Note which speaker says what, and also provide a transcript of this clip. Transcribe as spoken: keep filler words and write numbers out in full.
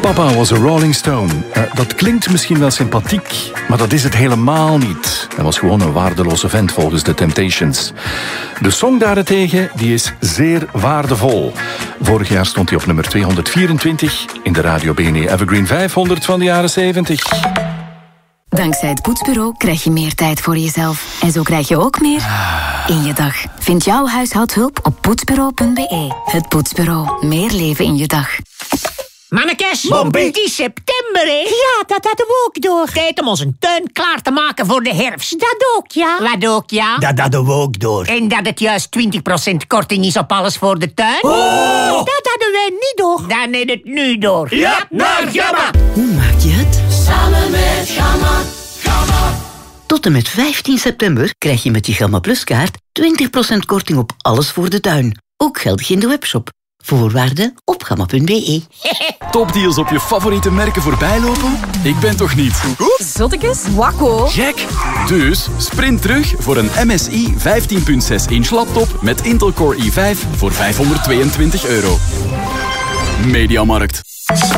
Speaker 1: Papa was a Rolling Stone. Uh, dat klinkt misschien wel sympathiek, maar dat is het helemaal niet. Hij was gewoon een waardeloze vent volgens de Temptations. De song daarentegen, die is zeer waardevol. Vorig jaar stond hij op nummer tweehonderdvierentwintig in de Radio B N E Evergreen vijfhonderd van de jaren zeventig.
Speaker 2: Dankzij het Poetsbureau krijg je meer tijd voor jezelf. En zo krijg je ook meer in je dag. Vind jouw huishoudhulp op poetsbureau punt b e. Het Poetsbureau. Meer leven in je dag.
Speaker 3: Mannekes,
Speaker 4: Mompie.
Speaker 3: het is september, hè?
Speaker 4: Ja, dat hadden we ook door.
Speaker 3: Tijd om onze tuin klaar te maken voor de herfst.
Speaker 4: Dat ook, ja.
Speaker 3: Wat ook, ja?
Speaker 4: Dat hadden we ook door.
Speaker 3: En dat het juist twintig procent korting is op alles voor de tuin?
Speaker 4: Oh! Dat hadden wij niet door.
Speaker 3: Dan is het nu door.
Speaker 4: Ja, naar Gamma.
Speaker 5: Hoe maak je het?
Speaker 6: Samen met Gamma. Gamma.
Speaker 5: Tot en met vijftien september krijg je met je Gamma Plus kaart twintig procent korting op alles voor de tuin. Ook geldig in de webshop. Voorwaarden op gamma punt b e.
Speaker 7: Topdeals op je favoriete merken voorbijlopen? Ik ben toch niet
Speaker 8: Zottekes? Wakko.
Speaker 7: gek? Dus sprint terug voor een M S I vijftien komma zes inch laptop met Intel Core i vijf voor vijfhonderdtweeëntwintig euro. Mediamarkt.